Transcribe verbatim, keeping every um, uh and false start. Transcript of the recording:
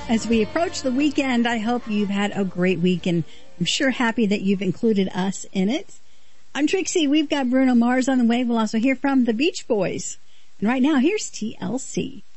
As we approach the weekend, I hope you've had a great week, and I'm sure happy that you've included us in it. I'm Trixie. We've got Bruno Mars on the way. We'll also hear from the Beach Boys. And right now, here's T L C.